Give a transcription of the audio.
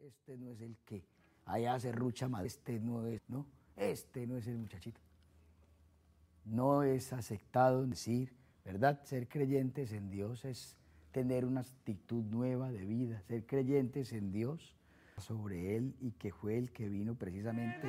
este no es el que allá se rucha más, este no es, no, este no es el muchachito. No es aceptado decir, ¿verdad? Ser creyentes en Dios es tener una actitud nueva de vida, ser creyentes en Dios sobre Él y que fue el que vino precisamente